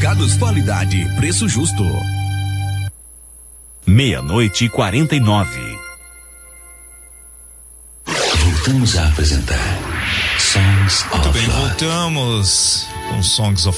Supermercados Qualidade, preço justo. 00:49. Voltamos a apresentar Songs of Love. Muito bem, voltamos com Songs of